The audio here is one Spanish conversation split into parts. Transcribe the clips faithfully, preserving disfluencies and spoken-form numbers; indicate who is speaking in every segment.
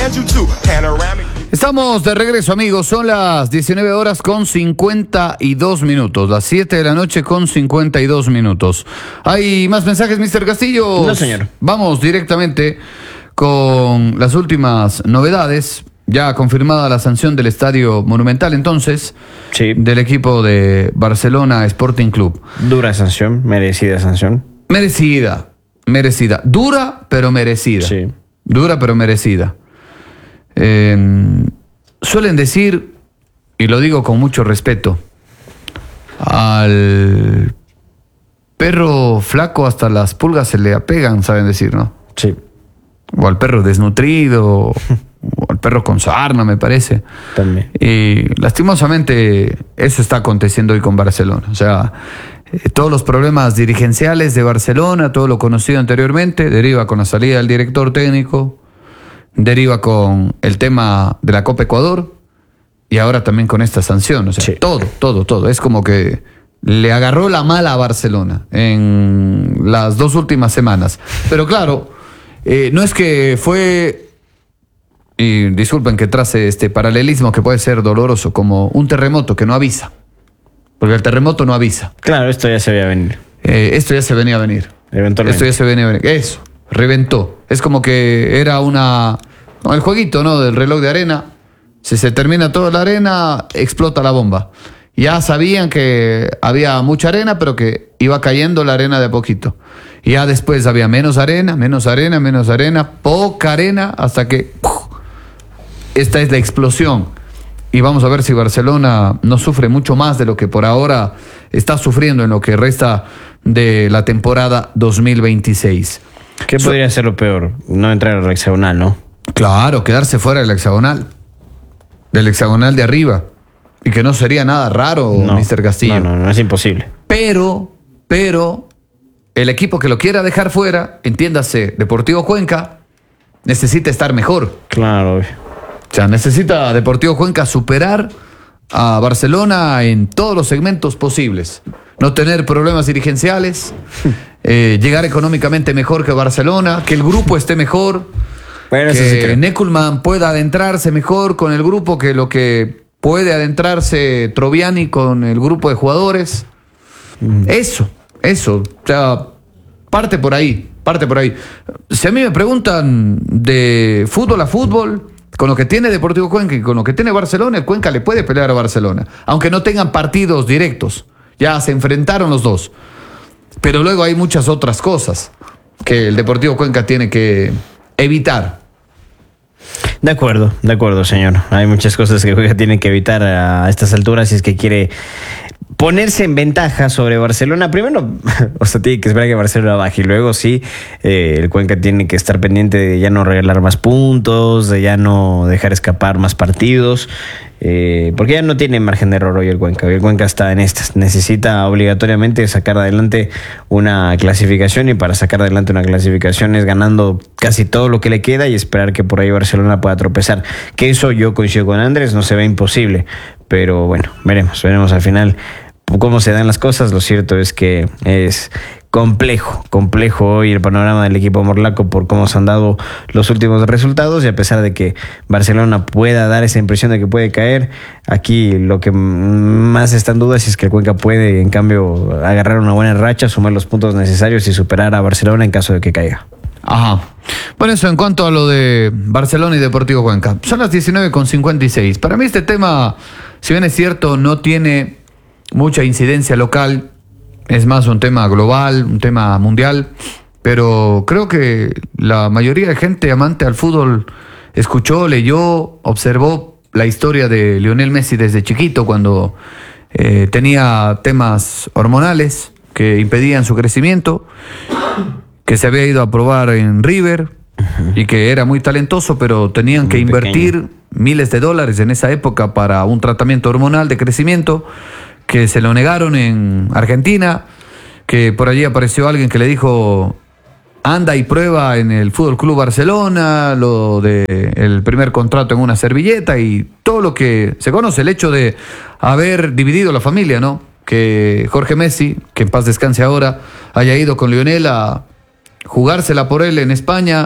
Speaker 1: Estamos de regreso, amigos. Son las diecinueve horas con cincuenta y dos minutos. Las siete de la noche con cincuenta y dos minutos. ¿Hay más mensajes, mister Castillo?
Speaker 2: No, señor.
Speaker 1: Vamos directamente con las últimas novedades. Ya confirmada la sanción del Estadio Monumental, entonces,
Speaker 2: sí,
Speaker 1: del equipo de Barcelona Sporting Club.
Speaker 2: Dura sanción, merecida sanción.
Speaker 1: Merecida, merecida. Dura, pero merecida.
Speaker 2: Sí.
Speaker 1: Dura, pero merecida. Eh, suelen decir, y lo digo con mucho respeto, al perro flaco hasta las pulgas se le apegan, saben decir, ¿no?
Speaker 2: Sí.
Speaker 1: O al perro desnutrido, o al perro con sarna, me parece.
Speaker 2: También.
Speaker 1: Y lastimosamente eso está aconteciendo hoy con Barcelona. O sea, eh, todos los problemas dirigenciales de Barcelona, todo lo conocido anteriormente, deriva con la salida del director técnico, deriva con el tema de la Copa Ecuador y ahora también con esta sanción. O sea, sí, todo, todo, todo. Es como que le agarró la mala a Barcelona en las dos últimas semanas. Pero claro, eh, no es que fue, y disculpen que trace este paralelismo que puede ser doloroso, como un terremoto que no avisa. Porque el terremoto no avisa.
Speaker 2: Claro, esto ya se veía venir.
Speaker 1: Eh, esto ya se venía a venir.
Speaker 2: Eventualmente.
Speaker 1: Esto ya se venía a venir. Eso, reventó. Es como que era una... No, el jueguito, ¿no? Del reloj de arena. Si se termina toda la arena, explota la bomba. Ya sabían que había mucha arena, pero que iba cayendo la arena de a poquito. Y ya después había menos arena, menos arena, menos arena, poca arena, hasta que... ¡puf! Esta es la explosión. Y vamos a ver si Barcelona no sufre mucho más de lo que por ahora está sufriendo en lo que resta de la temporada dos mil veintiséis.
Speaker 2: ¿Qué so, podría ser lo peor? No entrar al hexagonal, ¿no?
Speaker 1: Claro, quedarse fuera del hexagonal. Del hexagonal de arriba. Y que no sería nada raro,
Speaker 2: no,
Speaker 1: mister Castillo.
Speaker 2: No, no, no es imposible.
Speaker 1: Pero, pero, el equipo que lo quiera dejar fuera, entiéndase, Deportivo Cuenca, necesita estar mejor.
Speaker 2: Claro.
Speaker 1: O sea, necesita Deportivo Cuenca superar a Barcelona en todos los segmentos posibles. No tener problemas dirigenciales, eh, llegar económicamente mejor que Barcelona, que el grupo esté mejor,
Speaker 2: bueno,
Speaker 1: que
Speaker 2: sí
Speaker 1: Neckelman pueda adentrarse mejor con el grupo que lo que puede adentrarse Troviani con el grupo de jugadores. Mm. Eso, eso. O sea, parte por ahí, parte por ahí. Si a mí me preguntan de fútbol a fútbol, con lo que tiene Deportivo Cuenca y con lo que tiene Barcelona, el Cuenca le puede pelear a Barcelona, aunque no tengan partidos directos. Ya se enfrentaron los dos. Pero luego hay muchas otras cosas que el Deportivo Cuenca tiene que evitar.
Speaker 2: De acuerdo, de acuerdo, señor. Hay muchas cosas que Cuenca tiene que evitar a estas alturas si es que quiere ponerse en ventaja sobre Barcelona. Primero, o sea, tiene que esperar que Barcelona baje y luego sí, eh, el Cuenca tiene que estar pendiente de ya no regalar más puntos, de ya no dejar escapar más partidos, eh, porque ya no tiene margen de error hoy el Cuenca. Hoy el Cuenca está en estas. Necesita obligatoriamente sacar adelante una clasificación y para sacar adelante una clasificación es ganando casi todo lo que le queda y esperar que por ahí Barcelona pueda tropezar. Que eso yo coincido con Andrés, no se ve imposible, pero bueno, veremos, veremos al final cómo se dan las cosas. Lo cierto es que es complejo, complejo hoy el panorama del equipo morlaco por cómo se han dado los últimos resultados y a pesar de que Barcelona pueda dar esa impresión de que puede caer, aquí lo que más está en duda es si es que el Cuenca puede en cambio agarrar una buena racha, sumar los puntos necesarios y superar a Barcelona en caso de que caiga.
Speaker 1: Ajá. Bueno, eso en cuanto a lo de Barcelona y Deportivo Cuenca. Son las diecinueve con cincuenta y seis. Para mí este tema, si bien es cierto, no tiene mucha incidencia local, es más un tema global, un tema mundial, pero creo que la mayoría de gente amante al fútbol escuchó, leyó, observó la historia de Lionel Messi desde chiquito cuando eh, tenía temas hormonales que impedían su crecimiento, que se había ido a probar en River y que era muy talentoso, pero tenían que invertir miles de dólares en esa época para un tratamiento hormonal de crecimiento, que se lo negaron en Argentina, que por allí apareció alguien que le dijo anda y prueba en el Fútbol Club Barcelona, lo de el primer contrato en una servilleta y todo lo que se conoce, el hecho de haber dividido la familia, ¿no? Que Jorge Messi, que en paz descanse ahora, haya ido con Lionel a jugársela por él en España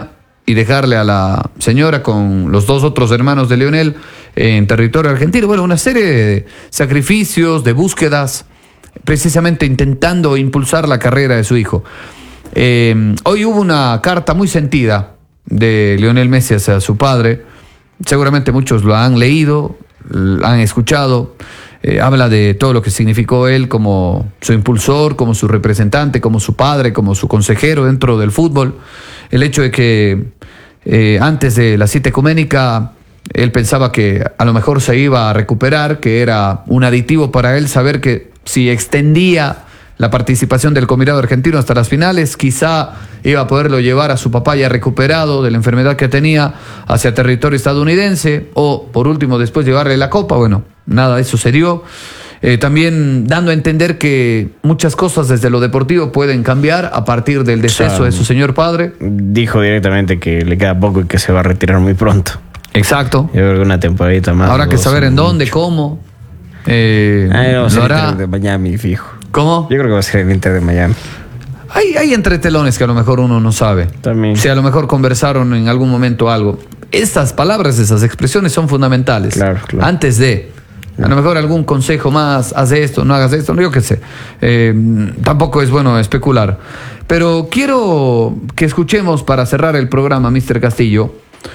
Speaker 1: y dejarle a la señora con los dos otros hermanos de Lionel en territorio argentino. Bueno, una serie de sacrificios, de búsquedas, precisamente intentando impulsar la carrera de su hijo. Eh, hoy hubo una carta muy sentida de Lionel Messi hacia su padre. Seguramente muchos lo han leído, lo han escuchado. Eh, habla de todo lo que significó él como su impulsor, como su representante, como su padre, como su consejero dentro del fútbol. El hecho de que eh, antes de la cita ecuménica él pensaba que a lo mejor se iba a recuperar, que era un aditivo para él saber que si extendía la participación del combinado argentino hasta las finales, quizá iba a poderlo llevar a su papá ya recuperado de la enfermedad que tenía hacia territorio estadounidense, o por último después llevarle la copa. Bueno, nada de eso se dio. Eh, también dando a entender que muchas cosas desde lo deportivo pueden cambiar a partir del deceso o sea, de su señor padre.
Speaker 2: Dijo directamente que le queda poco y que se va a retirar muy pronto.
Speaker 1: Exacto.
Speaker 2: Yo creo que una temporadita más.
Speaker 1: Habrá que saber en mucho. dónde, cómo. Eh,
Speaker 2: Ay, no,
Speaker 1: lo hará.
Speaker 2: Inter de Miami, fijo.
Speaker 1: ¿Cómo?
Speaker 2: Yo creo que va a ser el Inter de Miami.
Speaker 1: Hay, hay entretelones que a lo mejor uno no sabe.
Speaker 2: También.
Speaker 1: Si a lo mejor conversaron en algún momento algo. Estas palabras, esas expresiones son fundamentales.
Speaker 2: Claro, claro.
Speaker 1: Antes de... A lo mejor algún consejo más, haz esto, no hagas esto, no, yo qué sé. Eh, tampoco es bueno especular. Pero quiero que escuchemos para cerrar el programa, mister Castillo.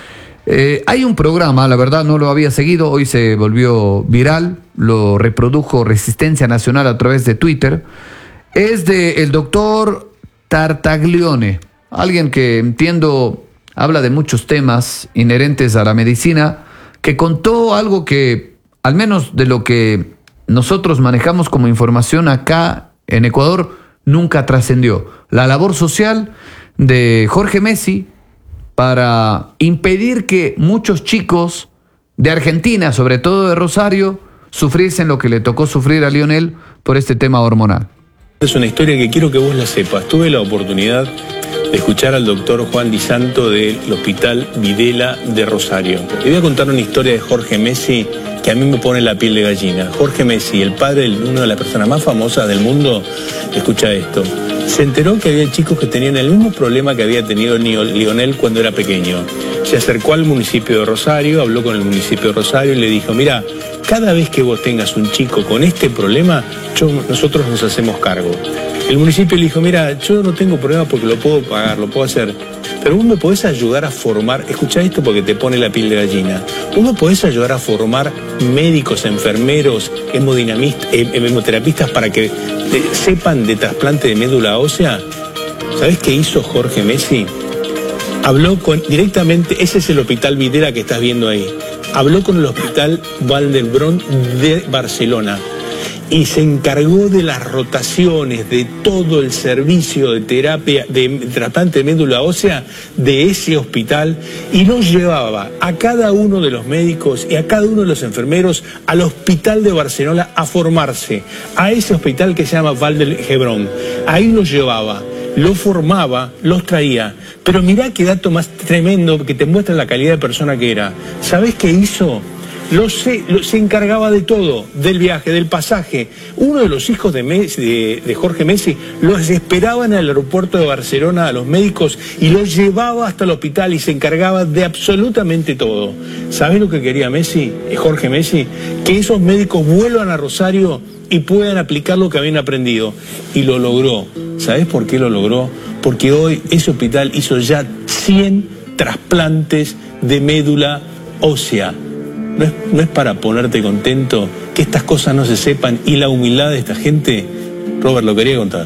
Speaker 1: Eh, hay un programa, la verdad no lo había seguido, hoy se volvió viral, lo reprodujo Resistencia Nacional a través de Twitter. Es de el doctor Tartaglione, alguien que entiendo habla de muchos temas inherentes a la medicina, que contó algo que, al menos de lo que nosotros manejamos como información acá en Ecuador, nunca trascendió. La labor social de Jorge Messi para impedir que muchos chicos de Argentina, sobre todo de Rosario, sufriesen lo que le tocó sufrir a Lionel por este tema hormonal.
Speaker 3: Es una historia que quiero que vos la sepas. Tuve la oportunidad de escuchar al doctor Juan Di Santo del Hospital Videla de Rosario. Le voy a contar una historia de Jorge Messi que a mí me pone la piel de gallina. Jorge Messi, el padre de una de las personas más famosas del mundo, escucha esto. Se enteró que había chicos que tenían el mismo problema que había tenido Lionel cuando era pequeño. Se acercó al municipio de Rosario, habló con el municipio de Rosario y le dijo, mira, cada vez que vos tengas un chico con este problema, yo, nosotros nos hacemos cargo. El municipio le dijo, mira, yo no tengo problema porque lo puedo pagar, lo puedo hacer, pero vos me podés ayudar a formar, escuchá esto porque te pone la piel de gallina, vos me podés ayudar a formar médicos, enfermeros, hemoterapistas para que de, sepan de trasplante de médula ósea. ¿Sabés qué hizo Jorge Messi? Habló con, directamente, ese es el Hospital Videla que estás viendo ahí, habló con el Hospital Vall d'Hebron de Barcelona y se encargó de las rotaciones, de todo el servicio de terapia, de trasplante de médula ósea de ese hospital, y los llevaba a cada uno de los médicos y a cada uno de los enfermeros al Hospital de Barcelona a formarse, a ese hospital que se llama Vall d'Hebron. Ahí los llevaba, los formaba, los traía. Pero mirá qué dato más tremendo que te muestra la calidad de persona que era. ¿Sabés qué hizo? Lo sé, lo, se encargaba de todo, del viaje, del pasaje. Uno de los hijos de, Messi, de, de Jorge Messi los esperaba en el aeropuerto de Barcelona a los médicos y los llevaba hasta el hospital y se encargaba de absolutamente todo. ¿Sabés lo que quería Messi, Jorge Messi? Que esos médicos vuelvan a Rosario y puedan aplicar lo que habían aprendido. Y lo logró. ¿Sabés por qué lo logró? Porque hoy ese hospital hizo ya cien trasplantes de médula ósea. No es, no es para ponerte contento que estas cosas no se sepan y la humildad de esta gente. Robert, lo quería contar.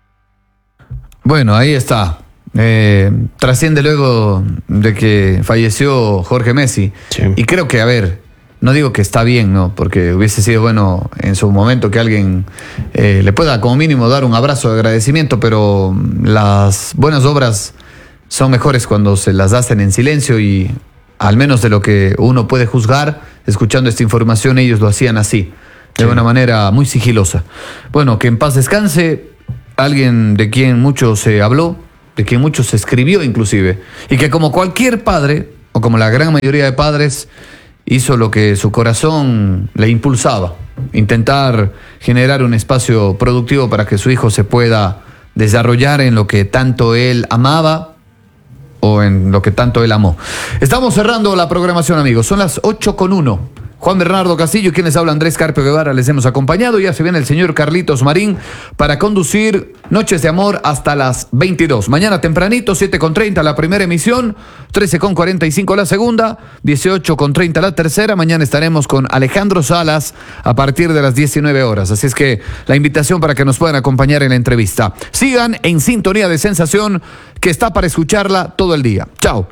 Speaker 1: Bueno, ahí está. Eh, trasciende luego de que falleció Jorge Messi.
Speaker 2: Sí.
Speaker 1: Y creo que, a ver, no digo que está bien, ¿no? Porque hubiese sido bueno en su momento que alguien eh, le pueda como mínimo dar un abrazo de agradecimiento, pero las buenas obras son mejores cuando se las hacen en silencio y, al menos de lo que uno puede juzgar, escuchando esta información, ellos lo hacían así, de sí. una manera muy sigilosa. Bueno, que en paz descanse, alguien de quien mucho se habló, de quien mucho se escribió inclusive, y que como cualquier padre, o como la gran mayoría de padres, hizo lo que su corazón le impulsaba, intentar generar un espacio productivo para que su hijo se pueda desarrollar en lo que tanto él amaba o en lo que tanto él amó. Estamos cerrando la programación, amigos. Son las ocho con uno. Juan Bernardo Castillo y quienes habla Andrés Carpio Guevara les hemos acompañado. Ya se viene el señor Carlitos Marín para conducir Noches de Amor hasta las veintidós. Mañana tempranito, siete con treinta la primera emisión, trece con cuarenta y cinco la segunda, dieciocho con treinta la tercera. Mañana estaremos con Alejandro Salas a partir de las diecinueve horas. Así es que la invitación para que nos puedan acompañar en la entrevista. Sigan en sintonía de Sensación, que está para escucharla todo el día. Chao.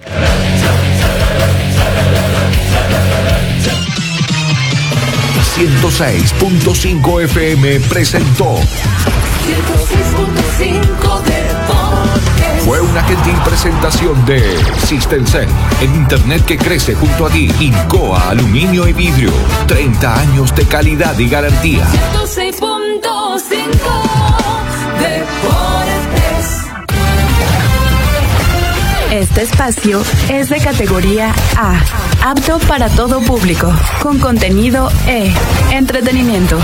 Speaker 4: ciento seis punto cinco F M presentó
Speaker 5: ciento seis punto cinco Deportes.
Speaker 4: Fue una gentil presentación de Sistencel, el internet que crece junto a ti. Incoa Aluminio y Vidrio, treinta años de calidad y garantía.
Speaker 5: ciento seis punto cinco Deportes.
Speaker 6: Este espacio es de categoría A, apto para todo público, con contenido E, entretenimiento.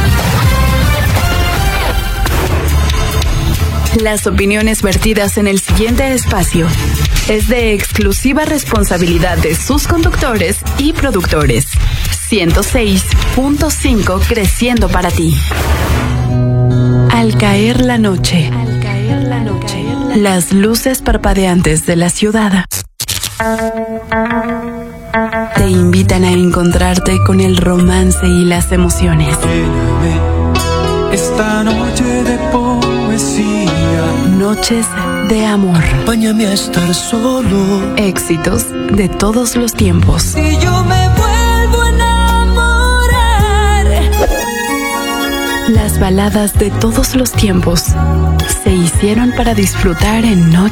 Speaker 6: Las opiniones vertidas en el siguiente espacio es de exclusiva responsabilidad de sus conductores y productores. ciento seis punto cinco creciendo para ti. Al caer la noche, al caer la noche, las luces parpadeantes de la ciudad te invitan a encontrarte con el romance y las emociones.
Speaker 7: Esta noche de poesía,
Speaker 6: Noches de amor,
Speaker 7: acompáñame a estar solo.
Speaker 6: éxitos de todos los tiempos.
Speaker 5: Y yo me vuelvo a enamorar.
Speaker 6: Las baladas de todos los tiempos se hicieron para disfrutar en Noches